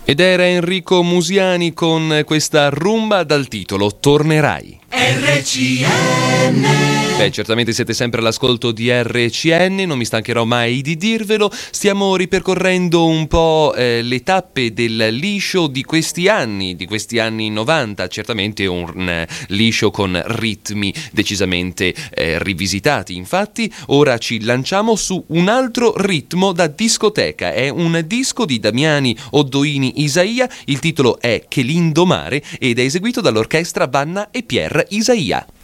Ed era Enrico Musiani con questa rumba dal titolo Tornerai. RCN. Beh, certamente siete sempre all'ascolto di RCN, non mi stancherò mai di dirvelo. Stiamo ripercorrendo un po' le tappe del liscio di questi anni 90, certamente un liscio con ritmi decisamente rivisitati. Infatti, ora ci lanciamo su un altro ritmo da discoteca. È un disco di Damiani Oddoini Isaia, il titolo è Che lindo mare ed è eseguito dall'orchestra Vanna e Pier Isaia.